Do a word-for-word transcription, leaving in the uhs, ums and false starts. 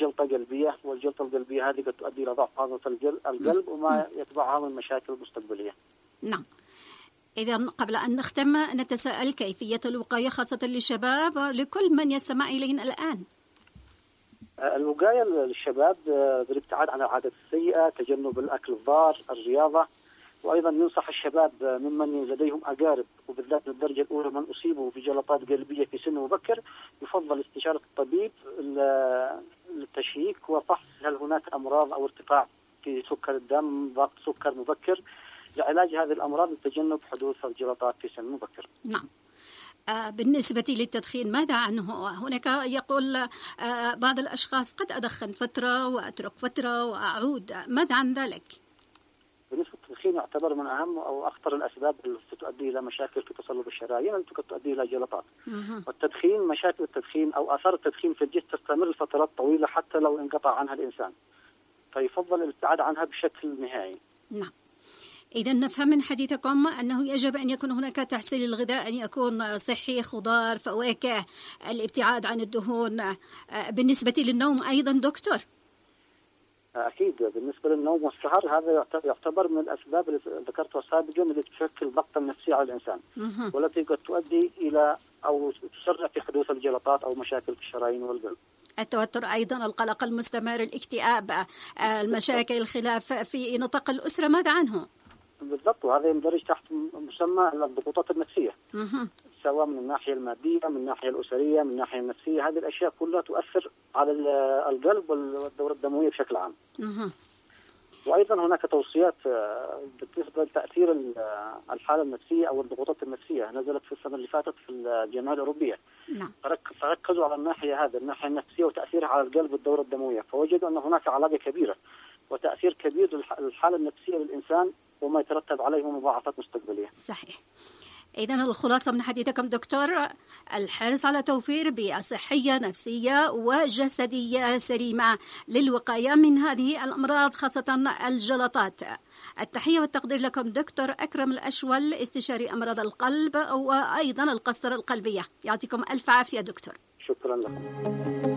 جلطة قلبية، والجلطة القلبية هذه قد تؤدي إلى ضعف عضلة القلب وما يتبعها من مشاكل مستقبلية. نعم. إذا قبل أن نختم نتساءل كيفية الوقاية خاصة للشباب لكل من يستمع إلينا الآن؟ الوقاية للشباب بالابتعاد عن العادات السيئة، تجنب الأكل الضار، الرياضة، وأيضا ينصح الشباب ممن لديهم أقارب وبالذات بالدرجة الأولى من أصيبوا بجلطات قلبية في سن مبكر، يفضل استشارة الطبيب للتشييك وفحص هل هناك أمراض أو ارتفاع في سكر الدم، ضغط سكر مبكر، لعلاج هذه الأمراض لتجنب حدوث الجلطات في سن مبكر. نعم. آه بالنسبة للتدخين ماذا عنه؟ هناك يقول آه بعض الأشخاص قد أدخن فترة وأترك فترة وأعود، ماذا عن ذلك؟ بالنسبة للتدخين يعتبر من أهم أو أخطر الأسباب التي تؤدي إلى مشاكل في تصلب الشرايين التي قد تؤدي إلى جلطات. والتدخين، مشاكل التدخين أو آثار التدخين في الجسم تستمر لفترات طويلة حتى لو انقطع عنها الإنسان، فيفضل الابتعاد عنها بشكل نهائي. نعم. إذا نفهم من حديثكم أنه يجب أن يكون هناك تحصيل الغذاء، أن يكون صحي، خضار، فواكه، الابتعاد عن الدهون. بالنسبة للنوم أيضا دكتور؟ أكيد. بالنسبة للنوم والسهر هذا يعتبر من الأسباب اللي ذكرتها سابقا اللي تشكل ضغطا نفسيا على الإنسان والتي قد تؤدي إلى أو تسرع في حدوث الجلطات أو مشاكل في الشرايين والقلب. التوتر أيضا، القلق المستمر، الاكتئاب، المشاكل، الخلاف في نطاق الأسرة، ماذا عنه؟ بالضبط، وهذا يندرج تحت مسمى الضغوطات النفسية، سواء من الناحية المادية، من الناحية الأسرية، من الناحية النفسية. هذه الأشياء كلها تؤثر على القلب والدورة الدموية بشكل عام. وأيضا هناك توصيات بالنسبة لتأثير الحالة النفسية أو الضغوطات النفسية، نزلت في السنة اللي فاتت في الجمعية الأوروبية. نعم. فركزوا على الناحية هذه، الناحية النفسية وتأثيرها على القلب والدورة الدموية، فوجدوا أن هناك علاقة كبيرة وتأثير كبير للحالة النفسية للإنسان وما يترتب عليه مضاعفات مستقبلية. صحيح. إذن الخلاصة من حديثكم دكتور، الحرص على توفير بيئة صحية نفسية وجسدية سليمة للوقاية من هذه الأمراض خاصة الجلطات. التحية والتقدير لكم دكتور أكرم الأشول، استشاري أمراض القلب وأيضا القسطرة القلبية. يعطيكم ألف عافية دكتور. شكرا لكم.